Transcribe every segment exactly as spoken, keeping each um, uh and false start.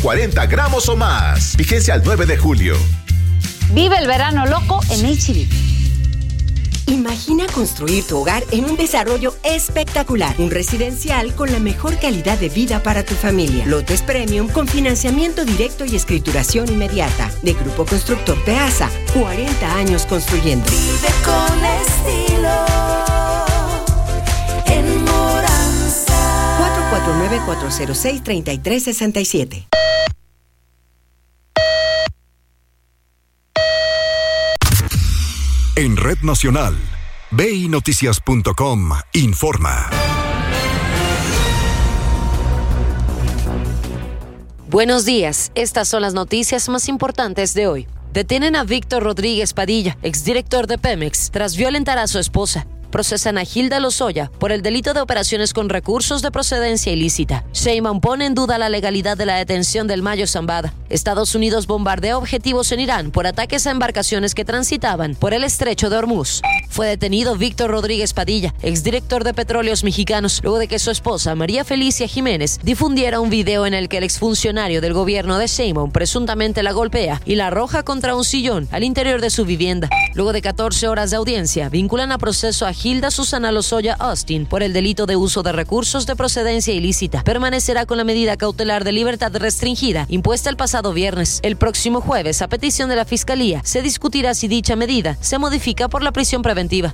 cuarenta gramos o más. Vigencia al nueve de julio. Vive el verano loco en H D B. Imagina construir tu hogar en un desarrollo espectacular, un residencial con la mejor calidad de vida para tu familia. Lotes Premium con financiamiento directo y escrituración inmediata. De Grupo Constructor Peasa, cuarenta años construyendo. Vive con estilo en Moranza. cuatro cuatro nueve, cuatro cero seis, tres tres seis siete. En Red Nacional, B I Noticias punto com informa. Buenos días, estas son las noticias más importantes de hoy. Detienen a Víctor Rodríguez Padilla, exdirector de Pemex, tras violentar a su esposa. Procesan a Hilda Lozoya por el delito de operaciones con recursos de procedencia ilícita. Sheinbaum pone en duda la legalidad de la detención del Mayo Zambada. Estados Unidos bombardea objetivos en Irán por ataques a embarcaciones que transitaban por el estrecho de Hormuz. Fue detenido Víctor Rodríguez Padilla, exdirector de Petróleos Mexicanos, luego de que su esposa, María Felicia Jiménez, difundiera un video en el que el exfuncionario del gobierno de Sheinbaum presuntamente la golpea y la arroja contra un sillón al interior de su vivienda. Luego de catorce horas de audiencia, vinculan a proceso a Hilda Susana Lozoya Austin por el delito de uso de recursos de procedencia ilícita. Permanecerá con la medida cautelar de libertad restringida impuesta el pasado viernes. El próximo jueves, a petición de la Fiscalía, se discutirá si dicha medida se modifica por la prisión preventiva.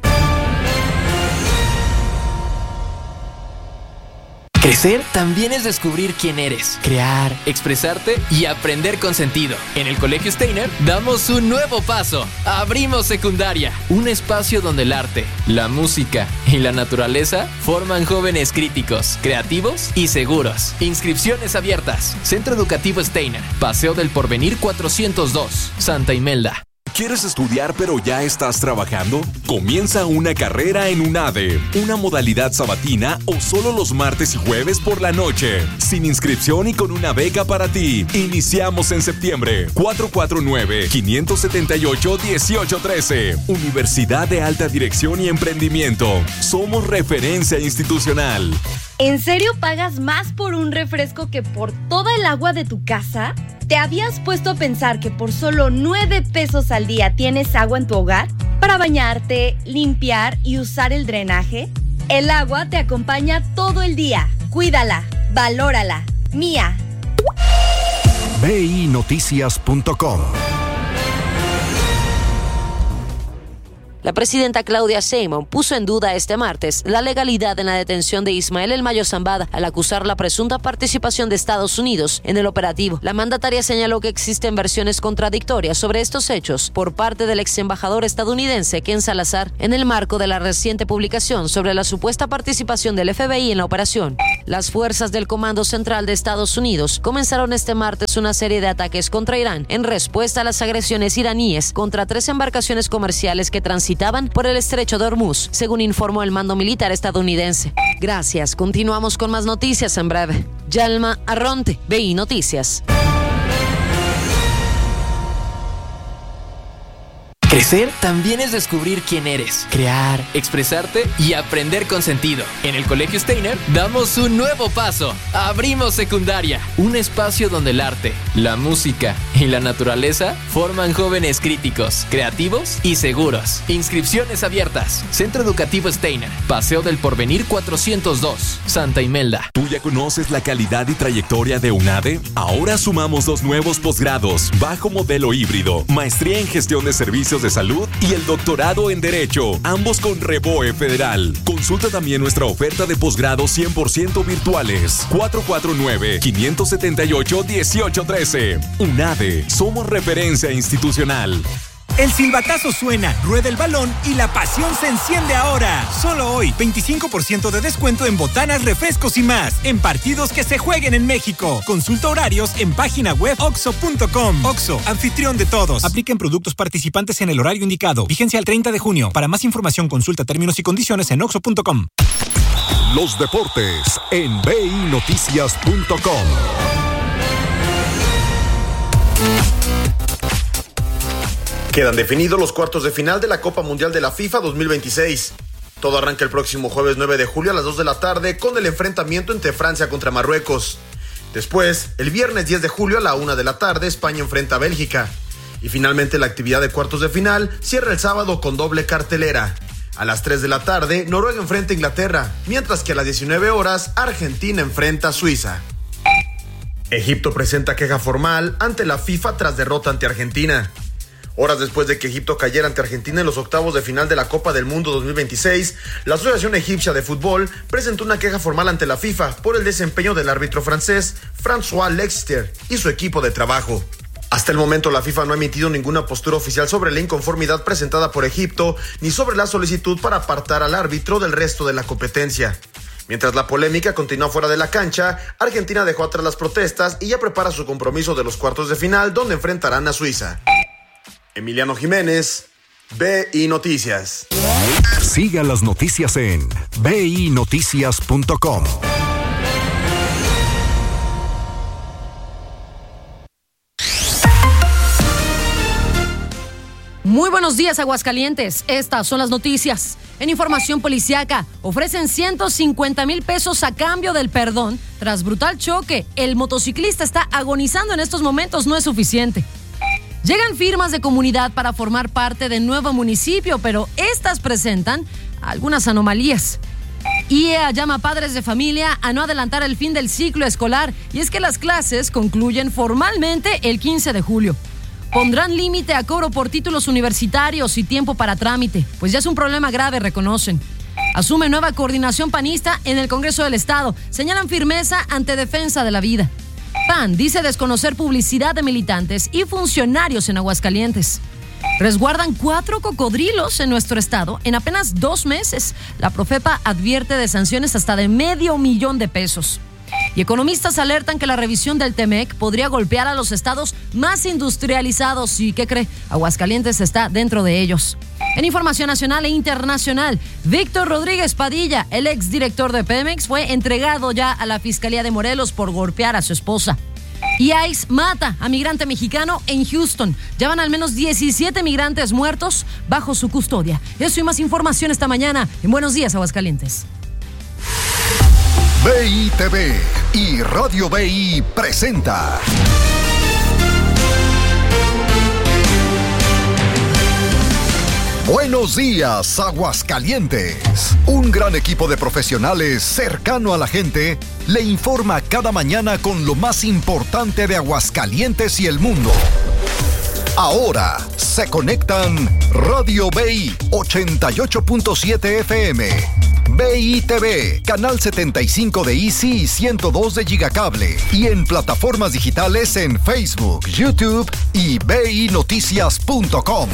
Crecer también es descubrir quién eres, crear, expresarte y aprender con sentido. En el Colegio Steiner damos un nuevo paso. Abrimos secundaria, un espacio donde el arte, la música y la naturaleza forman jóvenes críticos, creativos y seguros. Inscripciones abiertas. Centro Educativo Steiner, Paseo del Porvenir cuatrocientos dos, Santa Imelda. ¿Quieres estudiar pero ya estás trabajando? Comienza una carrera en UNADE, una modalidad sabatina o solo los martes y jueves por la noche. Sin inscripción y con una beca para ti. Iniciamos en septiembre. cuatro cuatro nueve, cinco siete ocho, uno ocho uno tres. Universidad de Alta Dirección y Emprendimiento. Somos referencia institucional. ¿En serio pagas más por un refresco que por toda el agua de tu casa? ¿Te habías puesto a pensar que por solo nueve pesos al día tienes agua en tu hogar para bañarte, limpiar y usar el drenaje? El agua te acompaña todo el día. Cuídala, valórala. Mía. B I Noticias punto com. La presidenta Claudia Sheinbaum puso en duda este martes la legalidad en la detención de Ismael El Mayo Zambada al acusar la presunta participación de Estados Unidos en el operativo. La mandataria señaló que existen versiones contradictorias sobre estos hechos por parte del ex embajador estadounidense Ken Salazar en el marco de la reciente publicación sobre la supuesta participación del F B I en la operación. Las fuerzas del Comando Central de Estados Unidos comenzaron este martes una serie de ataques contra Irán en respuesta a las agresiones iraníes contra tres embarcaciones comerciales que transitaban por el estrecho de Hormuz, según informó el mando militar estadounidense. Gracias, continuamos con más noticias en breve. Yalma Arronte, B I Noticias. Crecer también es descubrir quién eres, crear, expresarte y aprender con sentido. En el Colegio Steiner damos un nuevo paso. Abrimos secundaria, un espacio donde el arte, la música y la naturaleza forman jóvenes críticos, creativos y seguros. Inscripciones abiertas. Centro Educativo Steiner, Paseo del Porvenir cuatrocientos dos, Santa Imelda. ¿Tú ya conoces la calidad y trayectoria de UNADE? Ahora sumamos dos nuevos posgrados, bajo modelo híbrido, maestría en gestión de servicios de salud y el doctorado en Derecho, ambos con Reboe Federal. Consulta también nuestra oferta de posgrado cien por ciento virtuales. cuatro cuatro nueve, cinco siete ocho, uno ocho uno tres. UNADE, somos referencia institucional. El silbatazo suena, rueda el balón y la pasión se enciende ahora. Solo hoy, veinticinco por ciento de descuento en botanas, refrescos y más, en partidos que se jueguen en México. Consulta horarios en página web oxxo punto com. Oxxo, anfitrión de todos. Aplica en productos participantes en el horario indicado. Vigencia el treinta de junio. Para más información, consulta términos y condiciones en oxxo punto com. Los deportes en B I Noticias punto com. Quedan definidos los cuartos de final de la Copa Mundial de la FIFA dos mil veintiséis. Todo arranca el próximo jueves nueve de julio a las dos de la tarde con el enfrentamiento entre Francia contra Marruecos. Después, el viernes diez de julio a la una de la tarde, España enfrenta a Bélgica. Y finalmente la actividad de cuartos de final cierra el sábado con doble cartelera. A las tres de la tarde, Noruega enfrenta a Inglaterra, mientras que a las diecinueve horas, Argentina enfrenta a Suiza. Egipto presenta queja formal ante la FIFA tras derrota ante Argentina. Horas después de que Egipto cayera ante Argentina en los octavos de final de la Copa del Mundo dos mil veintiséis, la Asociación Egipcia de Fútbol presentó una queja formal ante la FIFA por el desempeño del árbitro francés François Lexier y su equipo de trabajo. Hasta el momento la FIFA no ha emitido ninguna postura oficial sobre la inconformidad presentada por Egipto ni sobre la solicitud para apartar al árbitro del resto de la competencia. Mientras la polémica continúa fuera de la cancha, Argentina dejó atrás las protestas y ya prepara su compromiso de los cuartos de final, donde enfrentarán a Suiza. Emiliano Jiménez, B I Noticias. Siga las noticias en b i noticias punto com. Muy buenos días, Aguascalientes. Estas son las noticias. En información policiaca, ofrecen ciento cincuenta mil pesos a cambio del perdón. Tras brutal choque, el motociclista está agonizando en estos momentos, no es suficiente. Llegan firmas de comunidad para formar parte del nuevo municipio, pero estas presentan algunas anomalías. I E A llama a padres de familia a no adelantar el fin del ciclo escolar, y es que las clases concluyen formalmente el quince de julio. Pondrán límite a cobro por títulos universitarios y tiempo para trámite, pues ya es un problema grave, reconocen. Asume nueva coordinación panista en el Congreso del Estado. Señalan firmeza ante defensa de la vida. P A N dice desconocer publicidad de militantes y funcionarios en Aguascalientes. Resguardan cuatro cocodrilos en nuestro estado en apenas dos meses. La Profepa advierte de sanciones hasta de medio millón de pesos. Y economistas alertan que la revisión del Temec podría golpear a los estados más industrializados. ¿Y qué cree? Aguascalientes está dentro de ellos. En información nacional e internacional, Víctor Rodríguez Padilla, el exdirector de Pemex, fue entregado ya a la Fiscalía de Morelos por golpear a su esposa. Y ICE mata a migrante mexicano en Houston. Ya van al menos diecisiete migrantes muertos bajo su custodia. Eso y más información esta mañana en Buenos Días, Aguascalientes. B I T V y Radio B I presenta Buenos Días, Aguascalientes. Un gran equipo de profesionales cercano a la gente le informa cada mañana con lo más importante de Aguascalientes y el mundo. Ahora se conectan Radio B I ochenta y ocho punto siete F M, B I T V, Canal setenta y cinco de Easy y ciento dos de Gigacable, y en plataformas digitales en Facebook, YouTube y b i noticias punto com.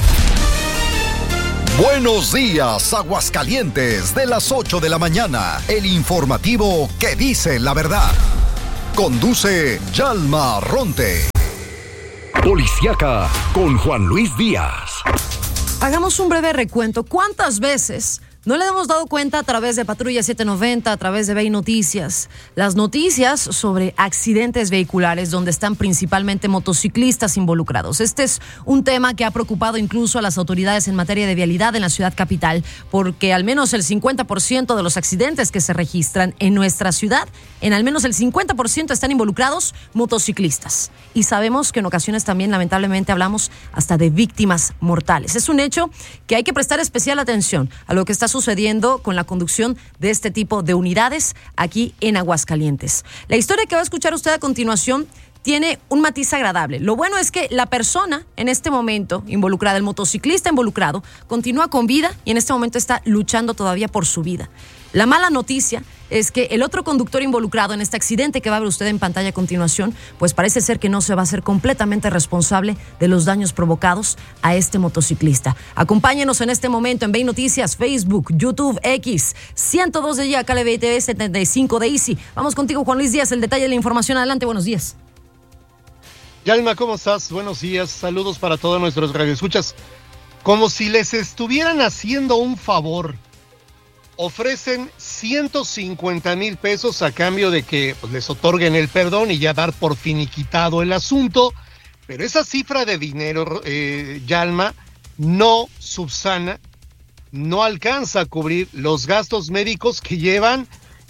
Buenos días, Aguascalientes, de las ocho de la mañana, el informativo que dice la verdad. Conduce Yalma Ronte. Policiaca con Juan Luis Díaz. Hagamos un breve recuento. ¿Cuántas veces no le hemos dado cuenta a través de Patrulla setecientos noventa, a través de B I Noticias, las noticias sobre accidentes vehiculares donde están principalmente motociclistas involucrados? Este es un tema que ha preocupado incluso a las autoridades en materia de vialidad en la ciudad capital, porque al menos el cincuenta por ciento de los accidentes que se registran en nuestra ciudad, en al menos el cincuenta por ciento están involucrados motociclistas. Y sabemos que en ocasiones también lamentablemente hablamos hasta de víctimas mortales. Es un hecho que hay que prestar especial atención a lo que está sucediendo con la conducción de este tipo de unidades aquí en Aguascalientes. La historia que va a escuchar usted a continuación tiene un matiz agradable. Lo bueno es que la persona en este momento involucrada, el motociclista involucrado, continúa con vida y en este momento está luchando todavía por su vida. La mala noticia es que el otro conductor involucrado en este accidente que va a ver usted en pantalla a continuación, pues parece ser que no se va a hacer completamente responsable de los daños provocados a este motociclista. Acompáñenos en este momento en B I Noticias, Facebook, YouTube, X, ciento dos de Gigacable, B I T V, setenta y cinco de Easy. Vamos contigo, Juan Luis Díaz, el detalle de la información. Adelante, buenos días. Yalma, ¿cómo estás? Buenos días, saludos para todos nuestros radioescuchas. Como si les estuvieran haciendo un favor, ofrecen ciento cincuenta mil pesos a cambio de que pues, les otorguen el perdón y ya dar por finiquitado el asunto, pero esa cifra de dinero, eh, Yalma, no subsana, no alcanza a cubrir los gastos médicos que llevan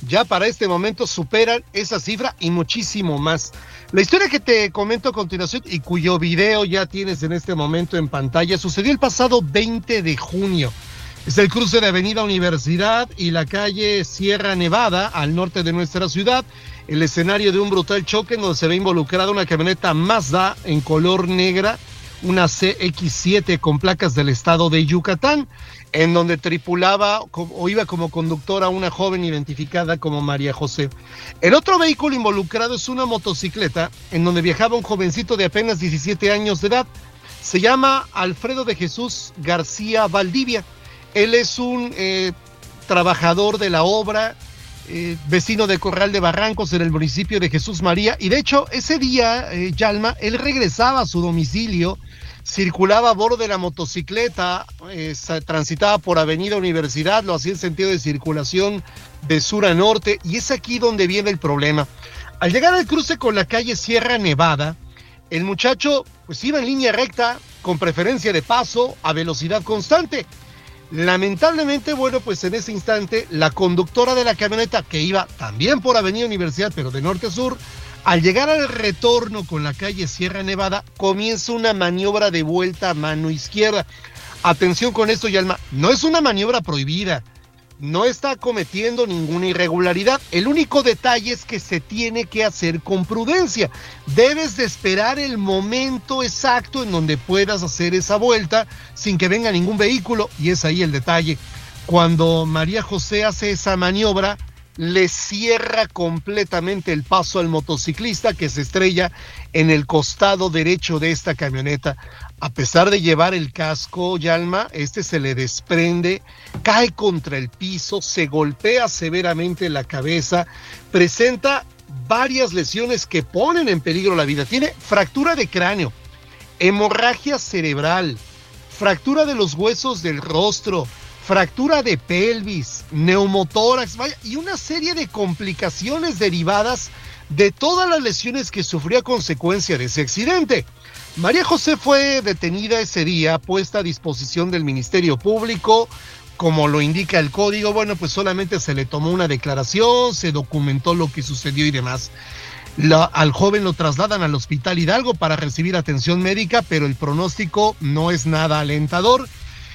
ya para este momento superan esa cifra y muchísimo más. La historia que te comento a continuación y cuyo video ya tienes en este momento en pantalla sucedió el pasado veinte de junio. Es el cruce de Avenida Universidad y la calle Sierra Nevada al norte de nuestra ciudad, el escenario de un brutal choque en donde se ve involucrada una camioneta Mazda en color negra, una C X siete con placas del estado de Yucatán, en donde tripulaba o iba como conductora una joven identificada como María José. El otro vehículo involucrado es una motocicleta en donde viajaba un jovencito de apenas diecisiete años de edad. Se llama Alfredo de Jesús García Valdivia. Él es un eh, trabajador de la obra, eh, vecino de Corral de Barrancos en el municipio de Jesús María, y de hecho ese día, eh, Yalma, él regresaba a su domicilio, circulaba a bordo de la motocicleta, eh, transitaba por Avenida Universidad, lo hacía en sentido de circulación de sur a norte, y es aquí donde viene el problema. Al llegar al cruce con la calle Sierra Nevada, el muchacho pues iba en línea recta, con preferencia de paso, a velocidad constante. Lamentablemente, bueno, pues en ese instante, la conductora de la camioneta, que iba también por Avenida Universidad, pero de norte a sur, al llegar al retorno con la calle Sierra Nevada, comienza una maniobra de vuelta a mano izquierda. Atención con esto, Yalma, no es una maniobra prohibida, no está cometiendo ninguna irregularidad. El único detalle es que se tiene que hacer con prudencia. Debes de esperar el momento exacto en donde puedas hacer esa vuelta sin que venga ningún vehículo, y es ahí el detalle. Cuando María José hace esa maniobra, le cierra completamente el paso al motociclista, que se estrella en el costado derecho de esta camioneta. A pesar de llevar el casco, Yalma, este se le desprende, cae contra el piso, se golpea severamente la cabeza, presenta varias lesiones que ponen en peligro la vida. Tiene fractura de cráneo, hemorragia cerebral, fractura de los huesos del rostro, fractura de pelvis, neumotórax, vaya, y una serie de complicaciones derivadas de todas las lesiones que sufrió a consecuencia de ese accidente. María José fue detenida ese día, puesta a disposición del Ministerio Público, como lo indica el código. Bueno, pues solamente se le tomó una declaración, se documentó lo que sucedió y demás. La, al joven lo trasladan al Hospital Hidalgo para recibir atención médica, pero el pronóstico no es nada alentador.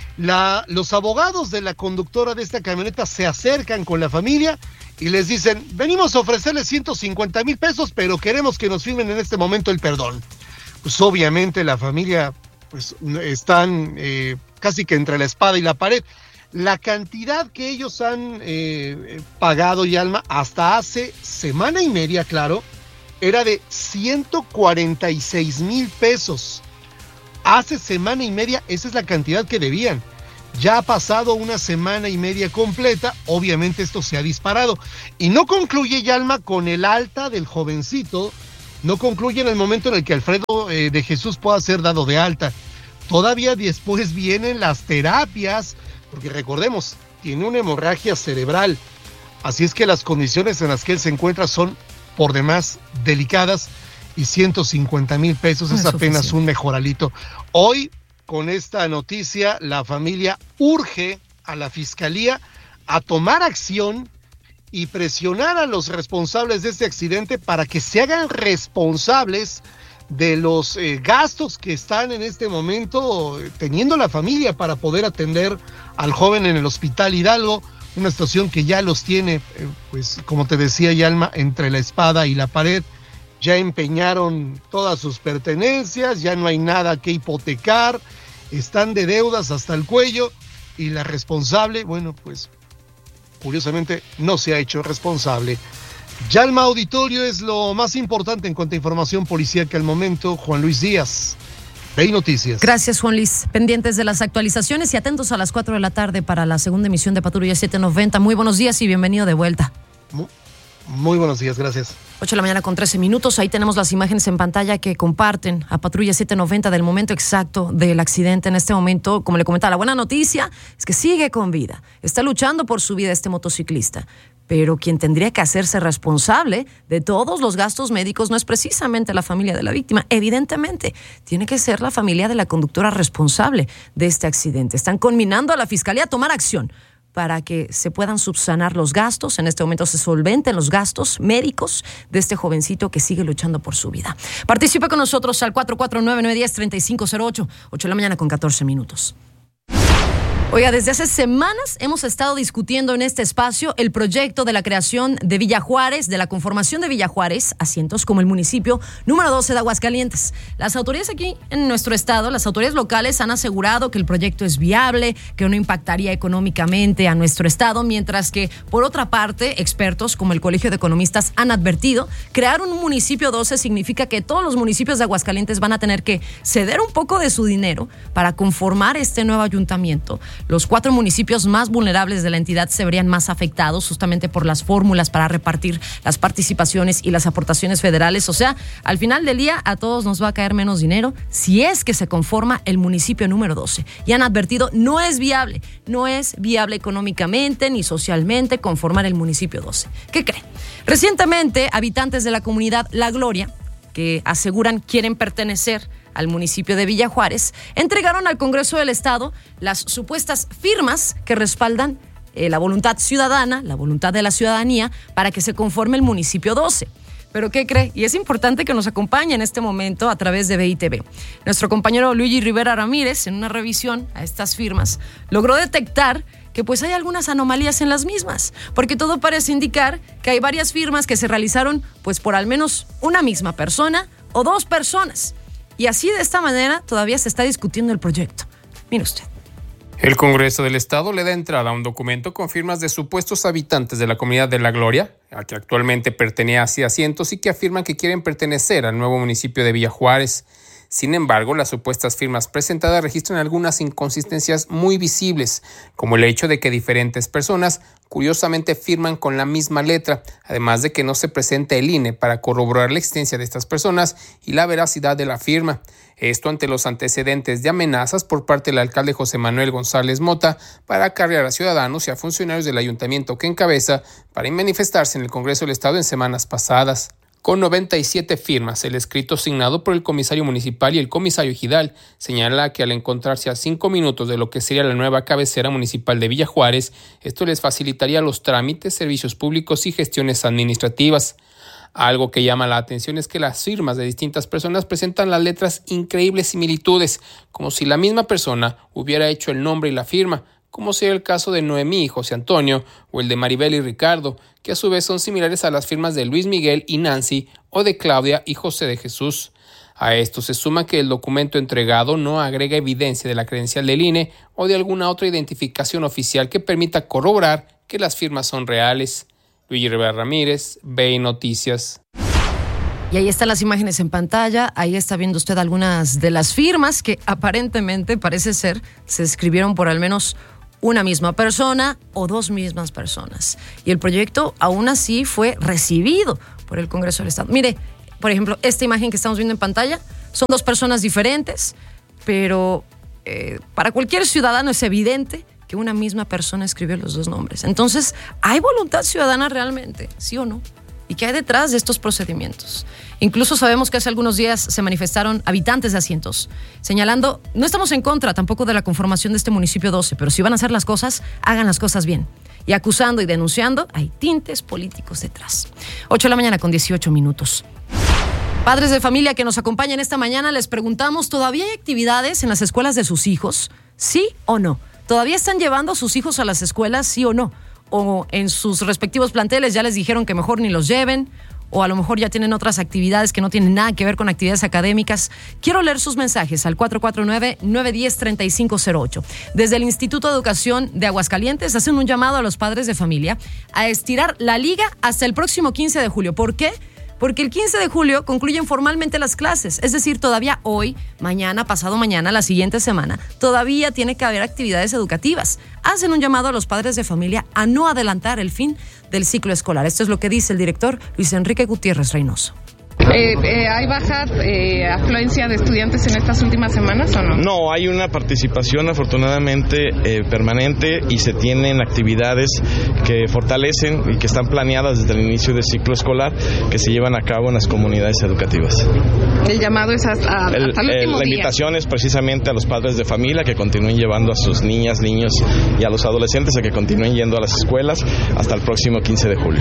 La, los abogados de la conductora de esta camioneta se acercan con la familia y les dicen: venimos a ofrecerles ciento cincuenta mil pesos, pero queremos que nos firmen en este momento el perdón. Pues obviamente la familia pues están eh, casi que entre la espada y la pared. La cantidad que ellos han eh, pagado, Yalma, hasta hace semana y media, claro, era de ciento cuarenta y seis mil pesos. Hace semana y media esa es la cantidad que debían. Ya ha pasado una semana y media completa, obviamente esto se ha disparado. Y no concluye, Yalma, con el alta del jovencito, no concluye en el momento en el que Alfredo eh, de Jesús pueda ser dado de alta. Todavía después vienen las terapias, porque recordemos, tiene una hemorragia cerebral. Así es que las condiciones en las que él se encuentra son por demás delicadas, y ciento cincuenta mil pesos es, es apenas suficiente. Un mejoralito. Hoy, con esta noticia, la familia urge a la Fiscalía a tomar acción y presionar a los responsables de este accidente para que se hagan responsables de los eh, gastos que están en este momento teniendo la familia para poder atender al joven en el Hospital Hidalgo, una situación que ya los tiene, eh, pues como te decía, Yalma, entre la espada y la pared. Ya empeñaron todas sus pertenencias, ya no hay nada que hipotecar, están de deudas hasta el cuello, y la responsable, bueno, pues curiosamente no se ha hecho responsable. Yalma, auditorio, es lo más importante en cuanto a información policíaca al momento. Juan Luis Díaz, Ve Noticias. Gracias, Juan Luis. Pendientes de las actualizaciones y atentos a las cuatro de la tarde para la segunda emisión de Patrulla setecientos noventa. Muy buenos días y bienvenido de vuelta. Muy, muy buenos días, gracias. ocho de la mañana con trece minutos. Ahí tenemos las imágenes en pantalla que comparten a Patrulla setecientos noventa del momento exacto del accidente. En este momento, como le comentaba, la buena noticia es que sigue con vida. Está luchando por su vida este motociclista. Pero quien tendría que hacerse responsable de todos los gastos médicos no es precisamente la familia de la víctima. Evidentemente, tiene que ser la familia de la conductora responsable de este accidente. Están conminando a la Fiscalía a tomar acción. para que se puedan subsanar los gastos. En este momento se solventen los gastos médicos de este jovencito que sigue luchando por su vida. Participe con nosotros al cuatro cuatro nueve, nueve uno cero, tres cinco cero ocho, ocho de la mañana con catorce minutos. Oiga, desde hace semanas hemos estado discutiendo en este espacio el proyecto de la creación de Villa Juárez, de la conformación de Villa Juárez, asientos como el municipio número doce de Aguascalientes. Las autoridades aquí en nuestro estado, las autoridades locales han asegurado que el proyecto es viable, que no impactaría económicamente a nuestro estado, mientras que, por otra parte, expertos como el Colegio de Economistas han advertido, crear un municipio doce significa que todos los municipios de Aguascalientes van a tener que ceder un poco de su dinero para conformar este nuevo ayuntamiento. Los cuatro municipios más vulnerables de la entidad se verían más afectados justamente por las fórmulas para repartir las participaciones y las aportaciones federales. O sea, al final del día a todos nos va a caer menos dinero si es que se conforma el municipio número doce. Y han advertido, no es viable, no es viable económicamente ni socialmente conformar el municipio doce. ¿Qué creen? Recientemente, habitantes de la comunidad La Gloria, que aseguran quieren pertenecer al municipio de Villa Juárez, entregaron al Congreso del Estado las supuestas firmas que respaldan eh, la voluntad ciudadana, la voluntad de la ciudadanía, para que se conforme el municipio doce. ¿Pero qué cree? Y es importante que nos acompañe en este momento a través de V I T V. Nuestro compañero Luigi Rivera Ramírez, en una revisión a estas firmas, logró detectar que pues hay algunas anomalías en las mismas, porque todo parece indicar que hay varias firmas que se realizaron pues por al menos una misma persona o dos personas. Y así, de esta manera, todavía se está discutiendo el proyecto. Mire usted. El Congreso del Estado le da entrada a un documento con firmas de supuestos habitantes de la comunidad de La Gloria, a que actualmente pertenece a asientos y que afirman que quieren pertenecer al nuevo municipio de Villa Juárez. Sin embargo, las supuestas firmas presentadas registran algunas inconsistencias muy visibles, como el hecho de que diferentes personas curiosamente firman con la misma letra, además de que no se presente el I N E para corroborar la existencia de estas personas y la veracidad de la firma. Esto ante los antecedentes de amenazas por parte del alcalde José Manuel González Mota para acarrear a ciudadanos y a funcionarios del ayuntamiento que encabeza para manifestarse en el Congreso del Estado en semanas pasadas. Con noventa y siete firmas, el escrito signado por el comisario municipal y el comisario ejidal señala que al encontrarse a cinco minutos de lo que sería la nueva cabecera municipal de Villa Juárez, esto les facilitaría los trámites, servicios públicos y gestiones administrativas. Algo que llama la atención es que las firmas de distintas personas presentan las letras increíbles similitudes, como si la misma persona hubiera hecho el nombre y la firma, como sería el caso de Noemí y José Antonio, o el de Maribel y Ricardo, que a su vez son similares a las firmas de Luis Miguel y Nancy, o de Claudia y José de Jesús. A esto se suma que el documento entregado no agrega evidencia de la credencial del I N E o de alguna otra identificación oficial que permita corroborar que las firmas son reales. Luigi Rivera Ramírez, V I Noticias. Y ahí están las imágenes en pantalla, ahí está viendo usted algunas de las firmas que aparentemente parece ser se escribieron por al menos una misma persona o dos mismas personas. Y el proyecto aún así fue recibido por el Congreso del Estado. Mire, por ejemplo, esta imagen que estamos viendo en pantalla son dos personas diferentes, pero eh, para cualquier ciudadano es evidente que una misma persona escribió los dos nombres. Entonces, ¿hay voluntad ciudadana realmente? ¿Sí o no? ¿Y qué hay detrás de estos procedimientos? Incluso sabemos que hace algunos días se manifestaron habitantes de asientos, señalando, no estamos en contra tampoco de la conformación de este municipio doce, pero si van a hacer las cosas, hagan las cosas bien. Y acusando y denunciando, hay tintes políticos detrás. ocho de la mañana con dieciocho minutos. Padres de familia que nos acompañan esta mañana, les preguntamos, ¿todavía hay actividades en las escuelas de sus hijos? ¿Sí o no? ¿Todavía están llevando a sus hijos a las escuelas? ¿Sí o no? O en sus respectivos planteles ya les dijeron que mejor ni los lleven, o a lo mejor ya tienen otras actividades que no tienen nada que ver con actividades académicas. Quiero leer sus mensajes al cuatro cuatro nueve, nueve uno cero, tres cinco cero ocho. Desde el Instituto de Educación de Aguascalientes hacen un llamado a los padres de familia a estirar la liga hasta el próximo quince de julio. ¿Por qué? Porque el quince de julio concluyen formalmente las clases, es decir, todavía hoy, mañana, pasado mañana, la siguiente semana, todavía tiene que haber actividades educativas. Hacen un llamado a los padres de familia a no adelantar el fin del ciclo escolar. Esto es lo que dice el director Luis Enrique Gutiérrez Reynoso. Eh, eh, ¿Hay baja eh, afluencia de estudiantes en estas últimas semanas o no? No, hay una participación afortunadamente eh, permanente y se tienen actividades que fortalecen y que están planeadas desde el inicio del ciclo escolar que se llevan a cabo en las comunidades educativas. El llamado es hasta, hasta el, el último La día. invitación es precisamente a los padres de familia que continúen llevando a sus niñas, niños y a los adolescentes a que continúen yendo a las escuelas hasta el próximo quince de julio.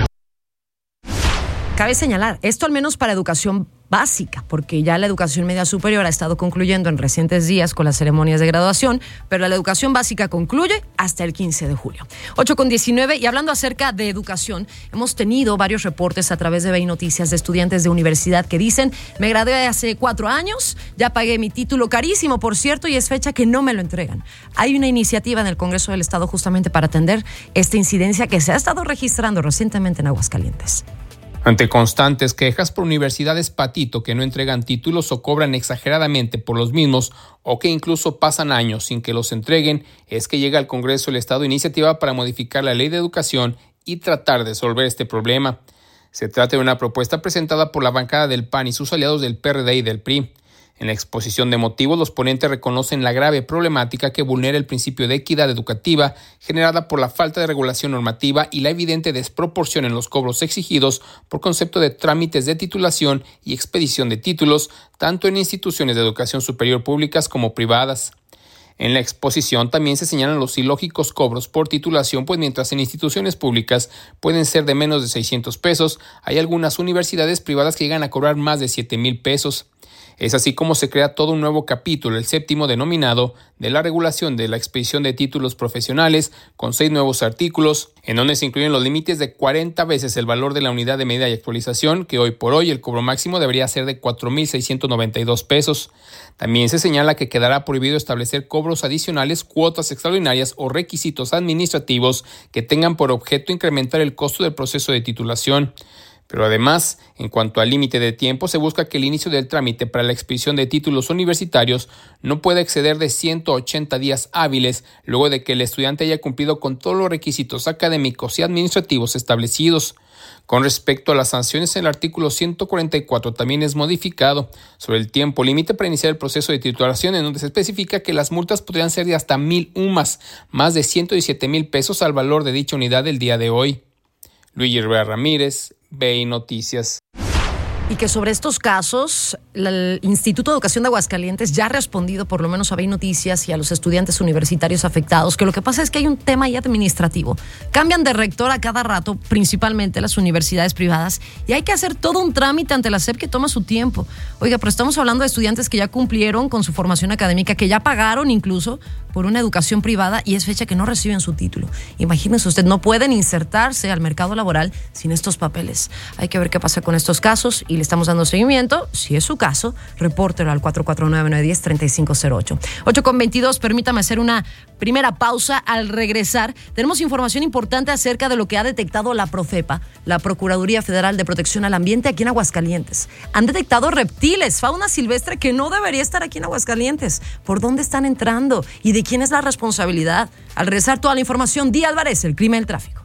Cabe señalar, esto al menos para educación básica, porque ya la educación media superior ha estado concluyendo en recientes días con las ceremonias de graduación, pero la educación básica concluye hasta el quince de julio. ocho con diecinueve, y hablando acerca de educación, hemos tenido varios reportes a través de B I Noticias de estudiantes de universidad que dicen: me gradué hace cuatro años, ya pagué mi título carísimo, por cierto, y es fecha que no me lo entregan. Hay una iniciativa en el Congreso del Estado justamente para atender esta incidencia que se ha estado registrando recientemente en Aguascalientes. Ante constantes quejas por universidades patito que no entregan títulos o cobran exageradamente por los mismos, o que incluso pasan años sin que los entreguen, es que llega al Congreso del Estado iniciativa para modificar la Ley de Educación y tratar de resolver este problema. Se trata de una propuesta presentada por la bancada del P A N y sus aliados del P R D y del P R I. En la exposición de motivos, los ponentes reconocen la grave problemática que vulnera el principio de equidad educativa generada por la falta de regulación normativa y la evidente desproporción en los cobros exigidos por concepto de trámites de titulación y expedición de títulos, tanto en instituciones de educación superior públicas como privadas. En la exposición también se señalan los ilógicos cobros por titulación, pues mientras en instituciones públicas pueden ser de menos de seiscientos pesos, hay algunas universidades privadas que llegan a cobrar más de siete mil pesos. Es así como se crea todo un nuevo capítulo, el séptimo denominado de la regulación de la expedición de títulos profesionales, con seis nuevos artículos, en donde se incluyen los límites de cuarenta veces el valor de la unidad de medida y actualización, que hoy por hoy el cobro máximo debería ser de cuatro mil seiscientos noventa y dos pesos. También se señala que quedará prohibido establecer cobros adicionales, cuotas extraordinarias o requisitos administrativos que tengan por objeto incrementar el costo del proceso de titulación. Pero además, en cuanto al límite de tiempo, se busca que el inicio del trámite para la expedición de títulos universitarios no pueda exceder de ciento ochenta días hábiles luego de que el estudiante haya cumplido con todos los requisitos académicos y administrativos establecidos. Con respecto a las sanciones, el artículo ciento cuarenta y cuatro también es modificado sobre el tiempo límite para iniciar el proceso de titulación, en donde se especifica que las multas podrían ser de hasta mil UMAS, más de ciento diecisiete mil pesos al valor de dicha unidad el día de hoy. Luigi Rivera Ramírez, B I Noticias. Y que sobre estos casos, el Instituto de Educación de Aguascalientes ya ha respondido por lo menos a B I Noticias y a los estudiantes universitarios afectados, que lo que pasa es que hay un tema ahí administrativo. Cambian de rector a cada rato, principalmente las universidades privadas, y hay que hacer todo un trámite ante la S E P que toma su tiempo. Oiga, pero estamos hablando de estudiantes que ya cumplieron con su formación académica, que ya pagaron incluso por una educación privada y es fecha que no reciben su título. Imagínense usted, no pueden insertarse al mercado laboral sin estos papeles. Hay que ver qué pasa con estos casos y le estamos dando seguimiento. Si es su caso, repórtelo al cuatro cuatro nueve, nueve uno cero, tres cinco cero ocho. ocho con veintidós, permítame hacer una primera pausa. Al regresar, tenemos información importante acerca de lo que ha detectado la Profepa, la Procuraduría Federal de Protección al Ambiente aquí en Aguascalientes. Han detectado reptiles, fauna silvestre que no debería estar aquí en Aguascalientes. ¿Por dónde están entrando? ¿Y de quién es la responsabilidad? Al regresar, toda la información, Día Álvarez, el crimen y el tráfico.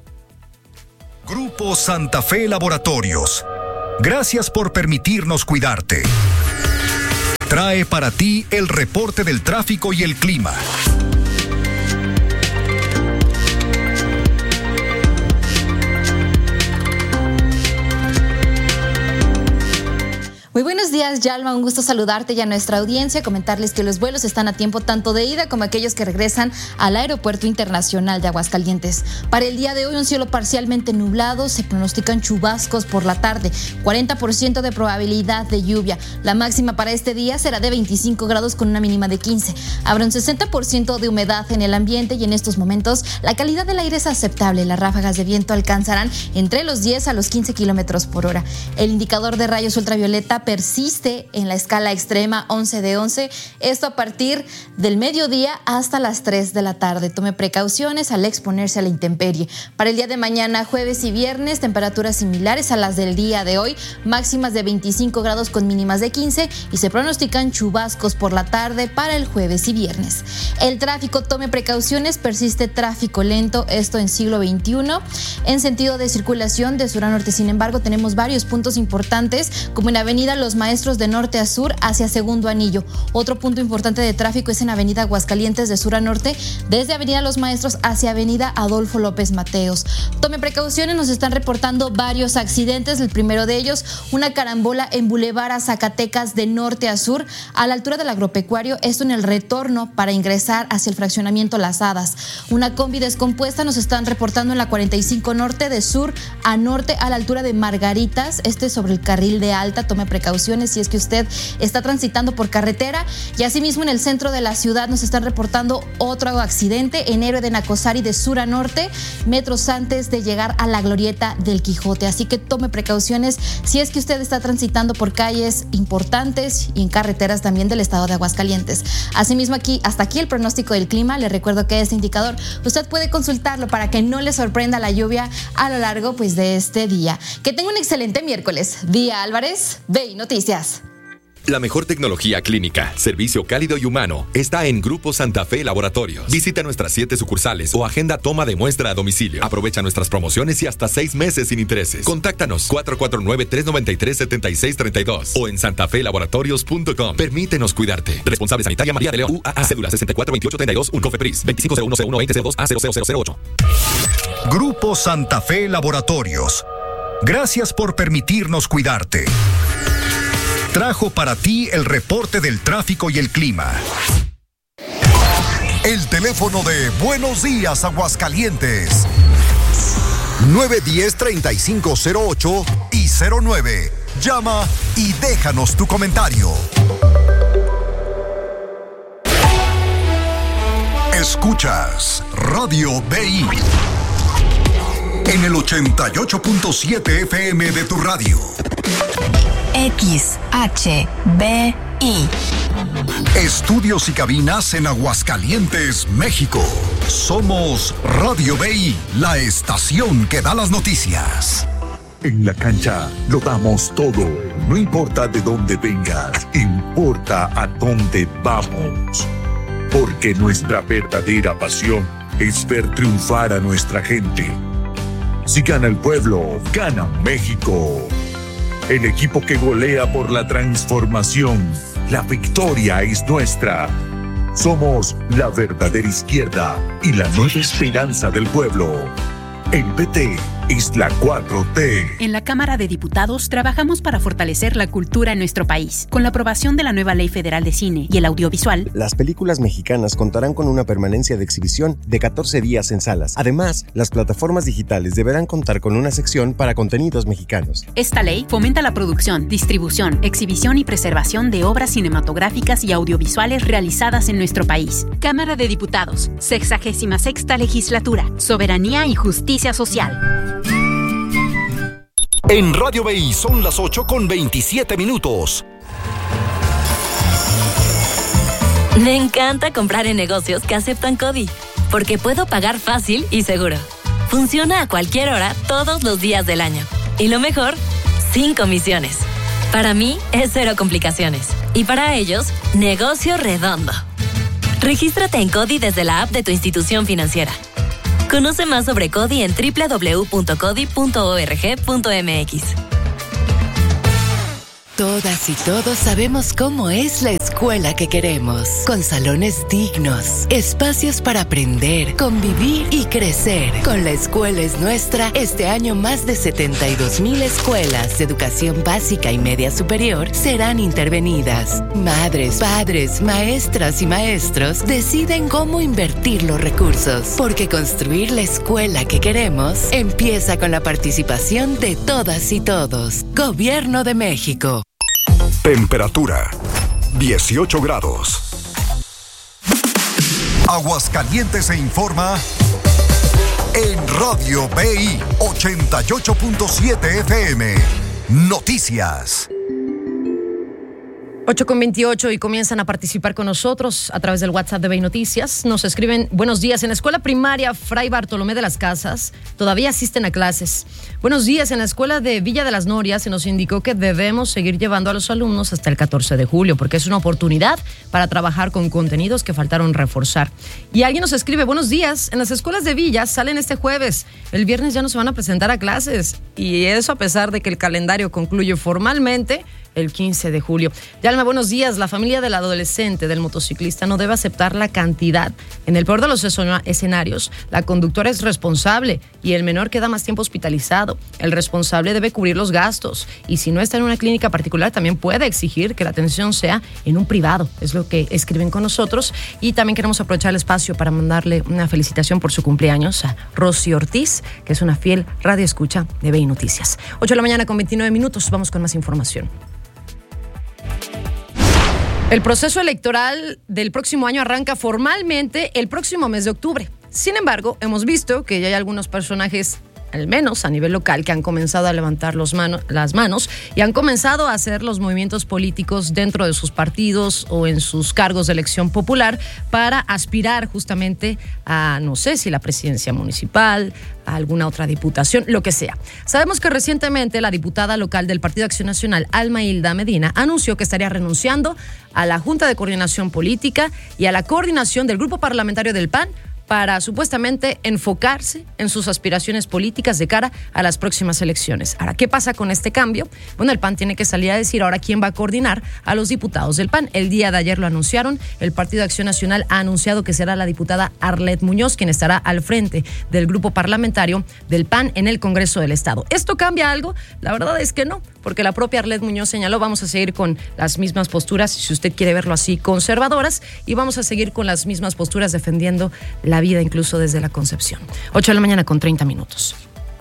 Grupo Santa Fe Laboratorios. Gracias por permitirnos cuidarte. Trae para ti el reporte del tráfico y el clima. Muy buenos días, Yalma. Un gusto saludarte y a nuestra audiencia, comentarles que los vuelos están a tiempo tanto de ida como aquellos que regresan al Aeropuerto Internacional de Aguascalientes. Para el día de hoy, un cielo parcialmente nublado, se pronostican chubascos por la tarde, cuarenta por ciento de probabilidad de lluvia. La máxima para este día será de veinticinco grados con una mínima de quince. Habrá un sesenta por ciento de humedad en el ambiente y en estos momentos la calidad del aire es aceptable. Las ráfagas de viento alcanzarán entre los diez a los quince kilómetros por hora. El indicador de rayos ultravioleta persiste en la escala extrema once de once, esto a partir del mediodía hasta las tres de la tarde. Tome precauciones al exponerse a la intemperie. Para el día de mañana, jueves y viernes, temperaturas similares a las del día de hoy, máximas de veinticinco grados con mínimas de quince, y se pronostican chubascos por la tarde para el jueves y viernes. El tráfico, tome precauciones, persiste tráfico lento, esto en siglo veintiuno. En sentido de circulación de sur a norte, sin embargo, tenemos varios puntos importantes, como en avenida Los Maestros de norte a sur hacia Segundo Anillo. Otro punto importante de tráfico es en avenida Aguascalientes de sur a norte, desde avenida Los Maestros hacia avenida Adolfo López Mateos. Tome precauciones, nos están reportando varios accidentes. El primero de ellos, una carambola en Boulevard a Zacatecas de norte a sur, a la altura del agropecuario, esto en el retorno para ingresar hacia el fraccionamiento Las Hadas. Una combi descompuesta nos están reportando en la cuarenta y cinco norte de sur a norte, a la altura de Margaritas, este sobre el carril de alta. Tome precauciones si es que usted está transitando por carretera. Y asimismo en el centro de la ciudad nos están reportando otro accidente en Héroe de Nacosari de sur a norte, metros antes de llegar a la glorieta del Quijote. Así que tome precauciones si es que usted está transitando por calles importantes y en carreteras también del estado de Aguascalientes. Asimismo, aquí, hasta aquí el pronóstico del clima. Le recuerdo que este indicador usted puede consultarlo para que no le sorprenda la lluvia a lo largo pues, de este día. Que tenga un excelente miércoles. Día Álvarez, V I Noticias. La mejor tecnología clínica, servicio cálido y humano está en Grupo Santa Fe Laboratorios. Visita nuestras siete sucursales o agenda toma de muestra a domicilio. Aprovecha nuestras promociones y hasta seis meses sin intereses. Contáctanos cuatro cuatro nueve, tres nueve tres, siete seis tres dos o en santafelaboratorios punto com. Permítenos cuidarte. Responsable Sanitaria María de León U A A. Cédula sesenta y cuatro veintiocho treinta y dos, un COFEPRIS veinticinco cero uno cero uno veinte cero dos A cero cero cero cero ocho. Grupo Santa Fe Laboratorios. Gracias por permitirnos cuidarte. Trajo para ti el reporte del tráfico y el clima. El teléfono de Buenos Días Aguascalientes. nueve uno cero, treinta y cinco cero ocho y cero nueve. Llama y déjanos tu comentario. Escuchas Radio B I en el ochenta y ocho punto siete F M de tu radio. X H B I. Estudios y cabinas en Aguascalientes, México. Somos Radio B I, la estación que da las noticias. En la cancha lo damos todo. No importa de dónde vengas, importa a dónde vamos. Porque nuestra verdadera pasión es ver triunfar a nuestra gente. Si gana el pueblo, gana México. El equipo que golea por la transformación. La victoria es nuestra. Somos la verdadera izquierda y la nueva esperanza del pueblo. El P T es la cuatro T. En la Cámara de Diputados trabajamos para fortalecer la cultura en nuestro país. Con la aprobación de la nueva Ley Federal de Cine y el audiovisual, las películas mexicanas contarán con una permanencia de exhibición de catorce días en salas. Además, las plataformas digitales deberán contar con una sección para contenidos mexicanos. Esta ley fomenta la producción, distribución, exhibición y preservación de obras cinematográficas y audiovisuales realizadas en nuestro país. Cámara de Diputados, sexagésima sexta legislatura, soberanía y justicia social. En Radio B I son las ocho con veintisiete minutos. Me encanta comprar en negocios que aceptan CODI, porque puedo pagar fácil y seguro. Funciona a cualquier hora, todos los días del año. Y lo mejor, sin comisiones. Para mí es cero complicaciones. Y para ellos, negocio redondo. Regístrate en CODI desde la app de tu institución financiera. Conoce más sobre CODI en doble u doble u doble u punto codi punto org punto m x. Todas y todos sabemos cómo es la escuela que queremos, con salones dignos, espacios para aprender, convivir y crecer. Con La Escuela es Nuestra, este año más de setenta y dos mil escuelas de educación básica y media superior serán intervenidas. Madres, padres, maestras y maestros deciden cómo invertir los recursos, porque construir la escuela que queremos empieza con la participación de todas y todos. Gobierno de México. Temperatura dieciocho grados. Aguascalientes se informa en Radio B I ochenta y ocho punto siete F M. Noticias. ocho con veintiocho y comienzan a participar con nosotros a través del WhatsApp de B I Noticias. Nos escriben: buenos días, en la escuela primaria Fray Bartolomé de las Casas todavía asisten a clases. Buenos días, en la escuela de Villa de las Norias se nos indicó que debemos seguir llevando a los alumnos hasta el catorce de julio porque es una oportunidad para trabajar con contenidos que faltaron reforzar. Y alguien nos escribe: buenos días, en las escuelas de Villa salen este jueves, el viernes ya no se van a presentar a clases, y eso a pesar de que el calendario concluye formalmente el quince de julio. Yalma, buenos días. La familia del adolescente, del motociclista, no debe aceptar la cantidad. En el peor de los escenarios, la conductora es responsable y el menor queda más tiempo hospitalizado. El responsable debe cubrir los gastos y si no está en una clínica particular, también puede exigir que la atención sea en un privado. Es lo que escriben con nosotros. Y también queremos aprovechar el espacio para mandarle una felicitación por su cumpleaños a Rosy Ortiz, que es una fiel radioescucha de B I Noticias. ocho de la mañana con veintinueve minutos. Vamos con más información. El proceso electoral del próximo año arranca formalmente el próximo mes de octubre. Sin embargo, hemos visto que ya hay algunos personajes, al menos a nivel local, que han comenzado a levantar los mano, las manos y han comenzado a hacer los movimientos políticos dentro de sus partidos o en sus cargos de elección popular para aspirar justamente a, no sé si la presidencia municipal, a alguna otra diputación, lo que sea. Sabemos que recientemente la diputada local del Partido Acción Nacional, Alma Hilda Medina, anunció que estaría renunciando a la Junta de Coordinación Política y a la coordinación del grupo parlamentario del P A N para supuestamente enfocarse en sus aspiraciones políticas de cara a las próximas elecciones. Ahora, ¿qué pasa con este cambio? Bueno, el P A N tiene que salir a decir ahora quién va a coordinar a los diputados del P A N. El día de ayer lo anunciaron. El Partido Acción Nacional ha anunciado que será la diputada Arlet Muñoz quien estará al frente del grupo parlamentario del P A N en el Congreso del Estado. ¿Esto cambia algo? La verdad es que no, porque la propia Arlet Muñoz señaló: vamos a seguir con las mismas posturas, si usted quiere verlo así, conservadoras, y vamos a seguir con las mismas posturas defendiendo la vida incluso desde la concepción. ocho de la mañana con treinta minutos.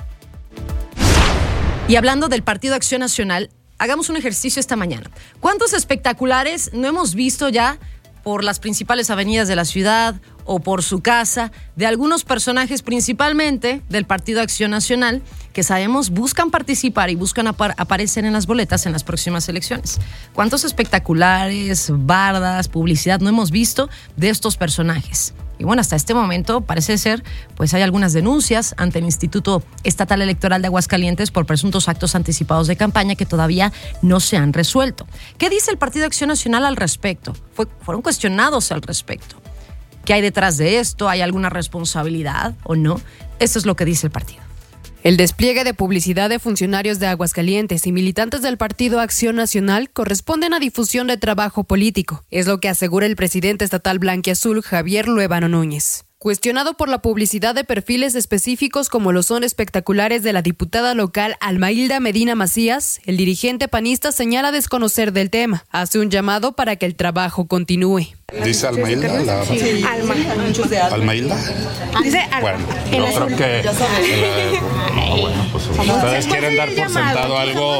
Y hablando del Partido Acción Nacional, hagamos un ejercicio esta mañana. ¿Cuántos espectaculares no hemos visto ya por las principales avenidas de la ciudad o por su casa de algunos personajes, principalmente del Partido Acción Nacional, que sabemos buscan participar y buscan apar- aparecer en las boletas en las próximas elecciones? ¿Cuántos espectaculares, bardas, publicidad no hemos visto de estos personajes? Y bueno, hasta este momento parece ser, pues hay algunas denuncias ante el Instituto Estatal Electoral de Aguascalientes por presuntos actos anticipados de campaña que todavía no se han resuelto. ¿Qué dice el Partido Acción Nacional al respecto? Fue, fueron cuestionados al respecto. ¿Qué hay detrás de esto? ¿Hay alguna responsabilidad o no? Eso es lo que dice el partido. El despliegue de publicidad de funcionarios de Aguascalientes y militantes del Partido Acción Nacional corresponden a difusión de trabajo político, es lo que asegura el presidente estatal blanquiazul, Javier Luevano Núñez. Cuestionado por la publicidad de perfiles específicos como lo son espectaculares de la diputada local Alma Hilda Medina Macías, el dirigente panista señala desconocer del tema. Hace un llamado para que el trabajo continúe. ¿Dice Alma Hilda? La... Sí, Alma. ¿Alma Hilda? Dice Alma. Bueno, yo creo que... Eh, no, bueno, pues ustedes quieren dar por sentado algo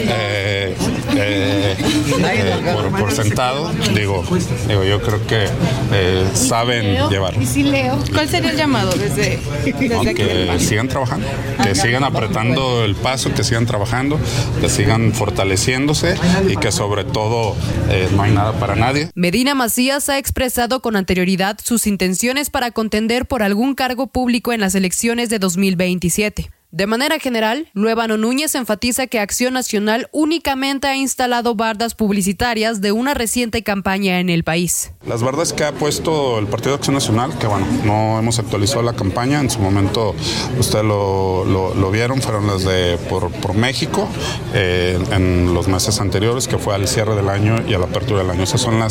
eh, eh, eh, por, por sentado. Digo, digo, yo creo que eh, saben llevarlo. ¿Cuál sería el llamado desde, desde no, que aquí? Sigan trabajando, que sigan apretando el paso, que sigan trabajando, que sigan fortaleciéndose y que sobre todo eh, no hay nada para nadie. Medina Macías ha expresado con anterioridad sus intenciones para contender por algún cargo público en las elecciones de dos mil veintisiete. De manera general, Luevano Núñez enfatiza que Acción Nacional únicamente ha instalado bardas publicitarias de una reciente campaña en el país. Las bardas que ha puesto el Partido Acción Nacional, que bueno, no hemos actualizado la campaña, en su momento ustedes lo, lo, lo vieron, fueron las de por, por México, eh, en los meses anteriores, que fue al cierre del año y a la apertura del año. Esas son las